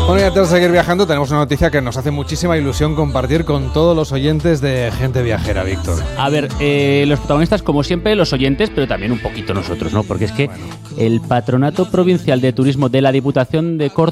Bueno, y antes de seguir viajando, tenemos una noticia que nos hace muchísima ilusión compartir con todos los oyentes de Gente Viajera, Víctor. A ver, los protagonistas, como siempre, los oyentes, pero también un poquito nosotros, ¿no? Porque es que el Patronato Provincial de Turismo de la Diputación de Córdoba